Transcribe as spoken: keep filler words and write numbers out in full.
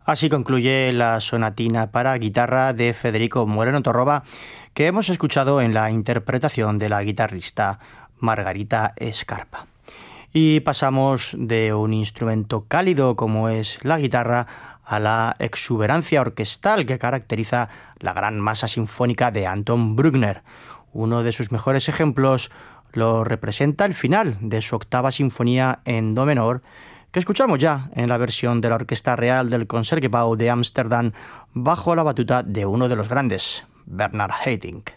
Así concluye la sonatina para guitarra de Federico Moreno Torroba, que hemos escuchado en la interpretación de la guitarrista Margarita Escarpa. Y pasamos de un instrumento cálido como es la guitarra a la exuberancia orquestal que caracteriza la gran masa sinfónica de Anton Bruckner. Uno de sus mejores ejemplos lo representa el final de su octava sinfonía en do menor, que escuchamos ya en la versión de la Orquesta Real del Concertgebouw de Ámsterdam bajo la batuta de uno de los grandes, Bernard Haitink.